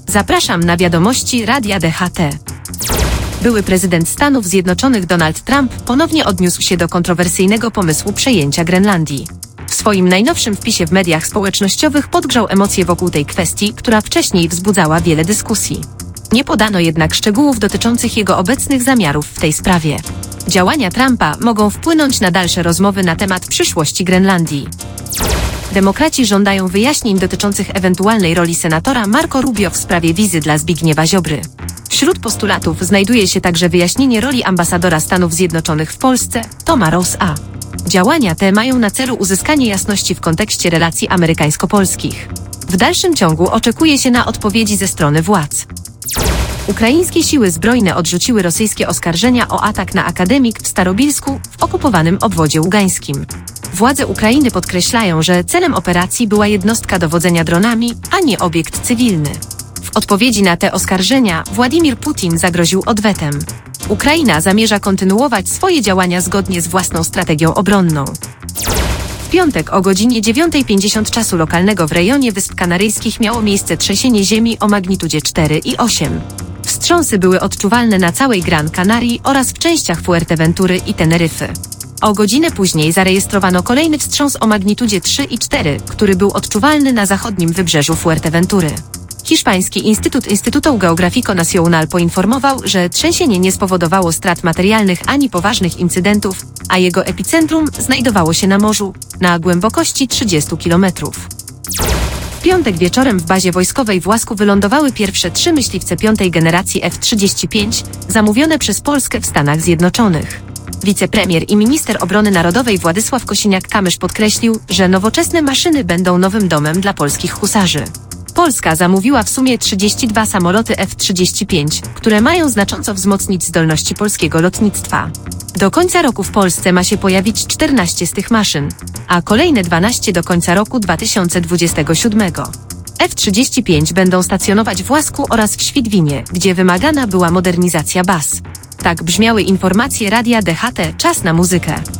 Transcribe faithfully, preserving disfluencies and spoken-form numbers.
Zapraszam na wiadomości Radia D H T. Były prezydent Stanów Zjednoczonych Donald Trump ponownie odniósł się do kontrowersyjnego pomysłu przejęcia Grenlandii. W swoim najnowszym wpisie w mediach społecznościowych podgrzał emocje wokół tej kwestii, która wcześniej wzbudzała wiele dyskusji. Nie podano jednak szczegółów dotyczących jego obecnych zamiarów w tej sprawie. Działania Trumpa mogą wpłynąć na dalsze rozmowy na temat przyszłości Grenlandii. Demokraci żądają wyjaśnień dotyczących ewentualnej roli senatora Marco Rubio w sprawie wizy dla Zbigniewa Ziobry. Wśród postulatów znajduje się także wyjaśnienie roli ambasadora Stanów Zjednoczonych w Polsce, Toma Rose'a. Działania te mają na celu uzyskanie jasności w kontekście relacji amerykańsko-polskich. W dalszym ciągu oczekuje się na odpowiedzi ze strony władz. Ukraińskie siły zbrojne odrzuciły rosyjskie oskarżenia o atak na akademik w Starobilsku w okupowanym obwodzie ługańskim. Władze Ukrainy podkreślają, że celem operacji była jednostka dowodzenia dronami, a nie obiekt cywilny. W odpowiedzi na te oskarżenia Władimir Putin zagroził odwetem. Ukraina zamierza kontynuować swoje działania zgodnie z własną strategią obronną. W piątek o godzinie dziewiątej pięćdziesiąt czasu lokalnego w rejonie Wysp Kanaryjskich miało miejsce trzęsienie ziemi o magnitudzie cztery i osiem. Wstrząsy były odczuwalne na całej Gran Canarii oraz w częściach Fuerteventury i Teneryfy. O godzinę później zarejestrowano kolejny wstrząs o magnitudzie trzy i cztery, który był odczuwalny na zachodnim wybrzeżu Fuerteventury. Hiszpański Instytut Instituto Geográfico Nacional poinformował, że trzęsienie nie spowodowało strat materialnych ani poważnych incydentów, a jego epicentrum znajdowało się na morzu, na głębokości trzydziestu kilometrów. W piątek wieczorem w bazie wojskowej w Łasku wylądowały pierwsze trzy myśliwce piątej generacji F trzydzieści pięć, zamówione przez Polskę w Stanach Zjednoczonych. Wicepremier i minister obrony narodowej Władysław Kosiniak-Kamysz podkreślił, że nowoczesne maszyny będą nowym domem dla polskich husarzy. Polska zamówiła w sumie trzydzieści dwa samoloty F trzydzieści pięć, które mają znacząco wzmocnić zdolności polskiego lotnictwa. Do końca roku w Polsce ma się pojawić czternaście z tych maszyn, a kolejne dwanaście do końca roku dwa tysiące dwudziestego siódmego. F trzydzieści pięć będą stacjonować w Łasku oraz w Świdwinie, gdzie wymagana była modernizacja baz. Tak brzmiały informacje Radia D H T. Czas na muzykę.